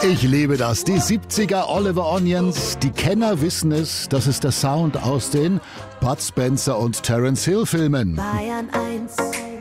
Ich liebe das. Die 70er Oliver Onions. Die Kenner wissen es. Das ist der Sound aus den Bud Spencer und Terence Hill Filmen. Bayern 1.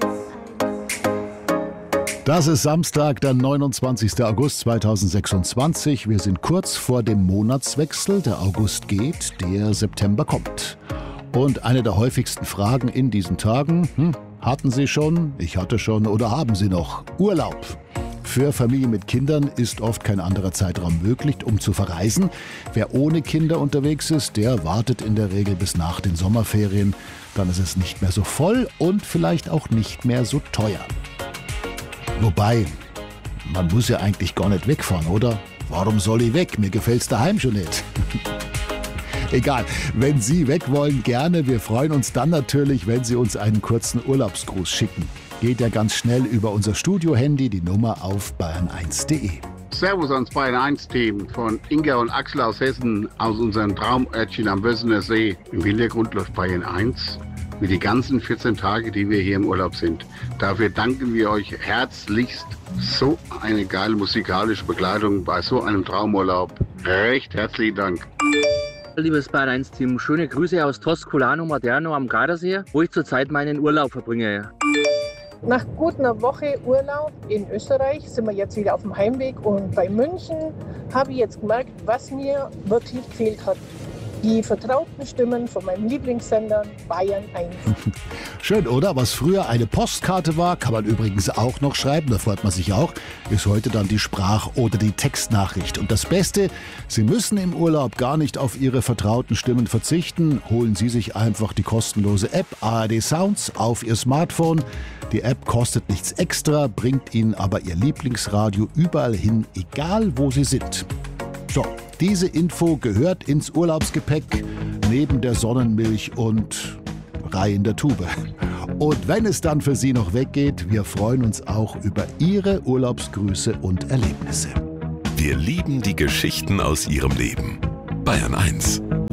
Das ist Samstag, der 29. August 2026. Wir sind kurz vor dem Monatswechsel. Der August geht, der September kommt. Und eine der häufigsten Fragen in diesen Tagen, hatten Sie schon, ich hatte schon oder haben Sie noch Urlaub? Für Familien mit Kindern ist oft kein anderer Zeitraum möglich, um zu verreisen. Wer ohne Kinder unterwegs ist, der wartet in der Regel bis nach den Sommerferien. Dann ist es nicht mehr so voll und vielleicht auch nicht mehr so teuer. Wobei, man muss ja eigentlich gar nicht wegfahren, oder? Warum soll ich weg? Mir gefällt's daheim schon nicht. Egal, wenn Sie weg wollen, gerne. Wir freuen uns dann natürlich, wenn Sie uns einen kurzen Urlaubsgruß schicken. Geht ja ganz schnell über unser Studio-Handy, die Nummer auf bayern1.de. Servus ans Bayern 1 Team von Inga und Axel aus Hessen, aus unserem Traumörtchen am Bösener See. Im Hintergrund läuft Bayern 1 mit den ganzen 14 Tage, die wir hier im Urlaub sind. Dafür danken wir euch herzlichst. So eine geile musikalische Begleitung bei so einem Traumurlaub. Recht herzlichen Dank. Liebes Bayern 1 Team, schöne Grüße aus Toscolano Maderno am Gardasee, wo ich zurzeit meinen Urlaub verbringe. Nach gut einer Woche Urlaub in Österreich sind wir jetzt wieder auf dem Heimweg und bei München habe ich jetzt gemerkt, was mir wirklich gefehlt hat. Die vertrauten Stimmen von meinem Lieblingssender Bayern 1. Schön, oder? Was früher eine Postkarte war, kann man übrigens auch noch schreiben, da freut man sich auch, ist heute dann die Sprach- oder die Textnachricht. Und das Beste, Sie müssen im Urlaub gar nicht auf Ihre vertrauten Stimmen verzichten. Holen Sie sich einfach die kostenlose App ARD Sounds auf Ihr Smartphone. Die App kostet nichts extra, bringt Ihnen aber Ihr Lieblingsradio überall hin, egal wo Sie sind. So, diese Info gehört ins Urlaubsgepäck, neben der Sonnenmilch und Rei in der Tube. Und wenn es dann für Sie noch weggeht, wir freuen uns auch über Ihre Urlaubsgrüße und Erlebnisse. Wir lieben die Geschichten aus Ihrem Leben. Bayern 1.